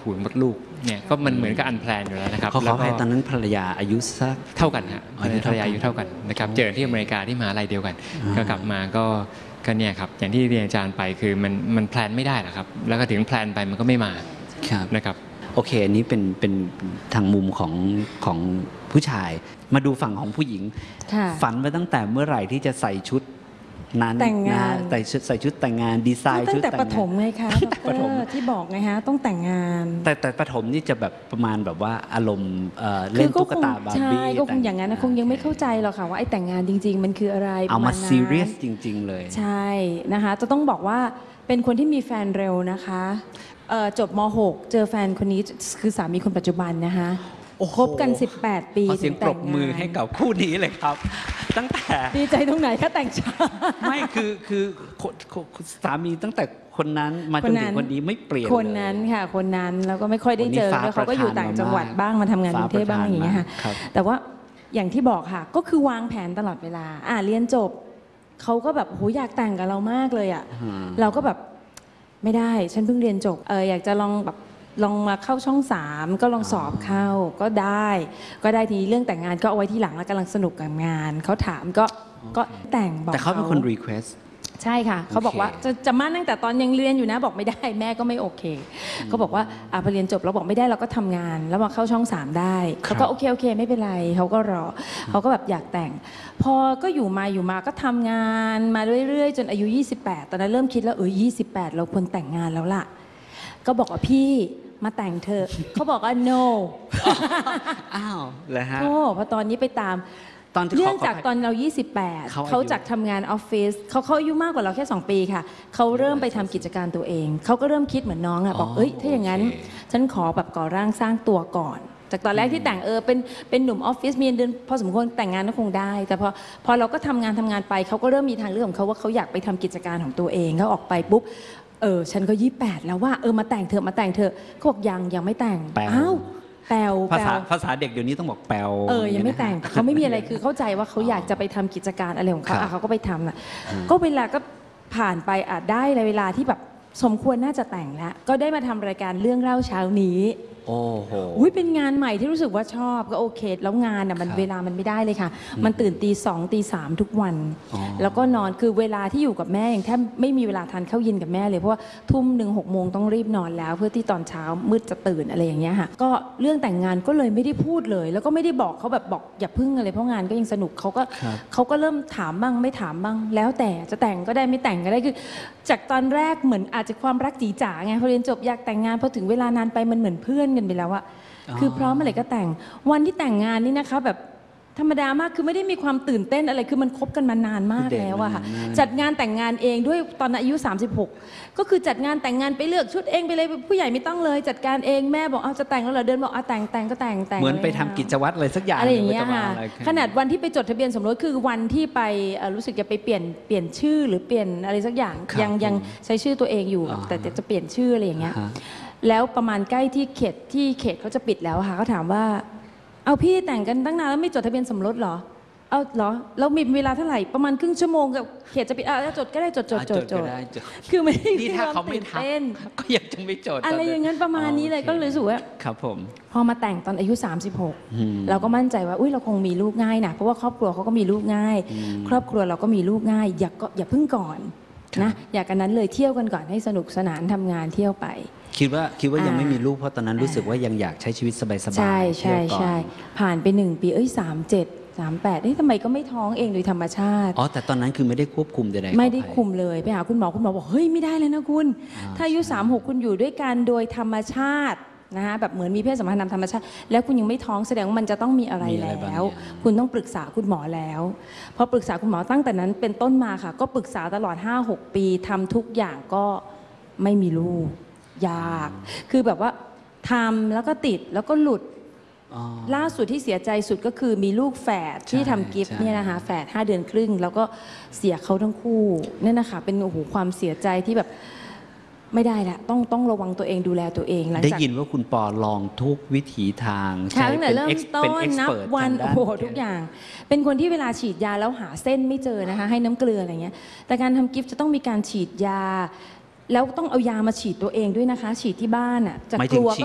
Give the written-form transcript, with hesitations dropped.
หูมดลูกเนี่ยก็มันเหมือนกับอันแพลนอยู่แล้วนะครับขออภัยตอนนั้นภรรยาอายุสักเท่ากันฮะภรรยาอายุเท่ากันนะครับเจอที่อเมริกาที่มหาลัยเดียวกันก็กลับมาก็เนี่ยครับอย่างที่เรียนอาจารย์ไปคือมันแพลนไม่ได้หรอกครับแล้วก็ถึงแพลนไปมันก็ไม่มานะครับโอเคอันนี้เป็นทางมุมของผู้ชายมาดูฝั่งของผู้หญิงฝันมาตั้งแต่เมื่อไหร่ที่จะใส่ชุดนั้นแต่งงานใส่ชุดแต่งงานดีไซน์ชุดแต่งงานตั้งแต่ประถมไงคะประถมที่บอกไงฮะต้องแต่งงานแต่ประถมนี่จะแบบประมาณแบบว่าอารมณ์เล่นตุ๊กตาบาร์บี้ก็คงอย่างนั้นนะคงยังไม่เข้าใจหรอกค่ะว่าไอ้แต่งงานจริงๆมันคืออะไรเอามาซีเรียสจริงๆเลยใช่นะคะจะต้องบอกว่าเป็นคนที่มีแฟนเร็วนะคะจบม.6 เจอแฟนคนนี้คือสามีคนปัจจุบันนะคะคบกัน18 ปีถึงแต่งงานเสียงปรบมือให้กับคู่นี้เลยครับตั้งแต่ดีใจตรงไหนคะแต่งช้าไม่คือสามีตั้งแต่คนนั้นมาจนถึงคนนี้ไม่เปลี่ยนคนนั้นค่ะคนนั้นแล้วก็ไม่ค่อยได้เจอแล้วเขาก็อยู่ต่างจังหวัดบ้างมาทำงานกรุงเทพบ้างอย่างเงี้ยค่ะแต่ว่าอย่างที่บอกค่ะก็คือวางแผนตลอดเวลาเรียนจบเขาก็แบบโหอยากแต่งกับเรามากเลยอ่ะเราก็แบบไม่ได้ฉันเพิ่งเรียนจบอยากจะลองมาเข้าช่อง3ก็ลองสอบเข้าก็ได้ทีเรื่องแต่งงานก็เอาไว้ที่หลังแล้วกำลังสนุกกับงานเขาถามก็แต่งบอกแต่เขาเป็นคนรีเควสใช่ค่ะเขาบอกว่าจะมั่นตั้งแต่ตอนยังเรียนอยู่นะบอกไม่ได้แม่ก็ไม่โอเคเขาบอกว่าพอเรียนจบเราบอกไม่ได้เราก็ทำงานแล้วมาเข้าช่อง3ได้เขาก็โอเคไม่เป็นไรเขาก็รอเขาก็แบบอยากแต่งพอก็อยู่มาก็ทำงานมาเรื่อยๆจนอายุ28ตอนนั้นเริ่มคิดแล้ว28เราควรแต่งงานแล้วล่ะก็บอกว่าพี่มาแต่งเธอเขาบอกว่า no อ้าวเลยฮะพอตอนนี้ไปตามเรื่องจากตอนเรา28เขาจากทำงานออฟฟิศเขาอายุมากกว่าเราแค่2 ปีค่ะเขาเริ่มไปทำกิจการตัวเองเขาก็เริ่มคิดเหมือนน้องบอกถ้าอย่างนั้นฉันขอแบบก่อร่างสร้างตัวก่อนจากตอนแรกที่แต่งเป็นหนุ่มออฟฟิศมีเงินเดือนพอสมควรแต่งงานก็คงได้แต่พอเราก็ทำงานไปเขาก็เริ่มมีทางเลือกของเขาว่าเขาอยากไปทำกิจการของตัวเองเขาออกไปปุ๊บฉันก็28แล้วว่ามาแต่งเถอะเขาบอกยังไม่แต่งอ้าวแปลภาษาเด็กเดี๋ยวนี้ต้องบอกแปลยังไม่แต่งเขาไม่มีอะไรคือเข้าใจว่าเขาอยากจะไปทำกิจการอะไรของเขาเขาก็ไปทำก็เวลาก็ผ่านไปได้เวลาที่แบบสมควรน่าจะแต่งแล้วก็ได้มาทำรายการเรื่องเล่าเช้านี้โอ้โหเป็นงานใหม่ที่รู้สึกว่าชอบก็โอเคแล้วงานมันเวลามันไม่ได้เลยค่ะมันตื่นตี 2 ตี 3ทุกวันแล้วก็นอนคือเวลาที่อยู่กับแม่อย่างแทบไม่มีเวลาทานข้าวเย็นกับแม่เลยเพราะว่าทุ่มหนึ่ง6 โมงต้องรีบนอนแล้วเพื่อที่ตอนเช้ามืดจะตื่นอะไรอย่างเงี้ยค่ะก็เรื่องแต่งงานก็เลยไม่ได้พูดเลยแล้วก็ไม่ได้บอกเขาแบบบอกอย่าพึ่งอะไรเพราะงานก็ยังสนุกเขาก็เริ่มถามบ้างไม่ถามบ้างแล้วแต่จะแต่งก็ได้ไม่แต่งก็ได้คือจากตอนแรกเหมือนอาจจะความรักจีจ๋าไงพอเรียนจบอยากแต่งงานพอถึงเวลานานไปมันเหมือนเพื่อนกันไปแล้วอะคือพร้อมเมื่อไหร่ก็แต่งวันที่แต่งงานนี่นะคะแบบธรรมดามากคือไม่ได้มีความตื่นเต้นอะไรคือมันคบกันมานานมากแล้วอะค่ะจัดงานแต่งงานเองด้วยตอนอายุ36ก็คือจัดงานแต่งงานไปเลือกชุดเองไปเลยผู้ใหญ่ไม่ต้องเลยจัดการเองแม่บอกจะแต่งแล้วเหรอเดินบอกแต่งก็แต่งเหมือนไปทำกิจวัตรอะไรสักอย่างอะไรอย่างเงี้ยค่ะขนาดวันที่ไปจดทะเบียนสมรสคือวันที่ไปรู้สึกจะไปเปลี่ยนชื่อหรือเปลี่ยนอะไรสักอย่างยังใช้ชื่อตัวเองอยู่แต่จะเปลี่ยนชื่ออะไรอย่างเงี้ยแล้วประมาณใกล้ที่เขตเขาจะปิดแล้วค่ะเขาถามว่าเอาพี่แต่งกันตั้งนานแล้วไม่จดทะเบียนสมรสเหรอเอาเหรอเรามีเวลาเท่าไหร่ประมาณครึ่งชั่วโมงกับเขตจะปิดจดก็ได้จดคือไม่ได้ถ้าเขาไม่ทำก็ยังจะไม่จดอะไรอย่างนั้นประมาณนี้เลยก็เลยรู้สึกว่าครับผมพอมาแต่งตอนอายุ36เราก็มั่นใจว่าเราคงมีลูกง่ายนะเพราะว่าครอบครัวเขาก็มีลูกง่ายครอบครัวเราก็มีลูกง่ายอย่าพึ่งก่อนนะอยากกันนั้นเลยเที่ยวกันก่อนให้สนุกสนานทำงานเที่ยวไปคิดว่ายังไม่มีลูกเพราะตอนนั้นรู้สึกว่ายังอยากใช้ชีวิตสบายๆใช่ผ่านไป1 ปี37 38ทำไมก็ไม่ท้องเองโดยธรรมชาติแต่ตอนนั้นคือไม่ได้ควบคุมใดๆไม่ได้คุมเลยไปหาคุณหมอบอกเฮ้ยไม่ได้เลยนะคุณถ้าอายุ36คุณอยู่ด้วยกันโดยธรรมชาตินะคะแบบเหมือนมีเพศสัมพันธ์ตามธรรมชาติแล้วคุณยังไม่ท้องแสดงว่ามันจะต้องมีอะไรแล้วคุณต้องปรึกษาคุณหมอแล้วพอปรึกษาคุณหมอตั้งแต่นั้นเป็นต้นมาค่ะก็ปรึกษาตลอด 5-6 ปีทำทุกอย่างก็ไม่มีลูกยากคือแบบว่าทำแล้วก็ติดแล้วก็หลุดล่าสุดที่เสียใจสุดก็คือมีลูกแฝดที่ทำกิฟต์เนี่ยนะคะแฝด5 เดือนครึ่งแล้วก็เสียเขาทั้งคู่นั่นนะคะเป็นความเสียใจที่แบบไม่ได้ละต้องระวังตัวเองดูแลตัวเองหลังจากได้ยินว่าคุณปอลองทุกวิถีทางใช้เป็นเริ่มต้นนับวันทุกอย่างเป็นคนที่เวลาฉีดยาแล้วหาเส้นไม่เจอนะคะให้น้ำเกลืออะไรเงี้ยแต่การทำกิฟต์จะต้องมีการฉีดยาแล้วต้องเอายามาฉีดตัวเองด้วยนะคะฉีดที่บ้านอ่ะจะกลัวก็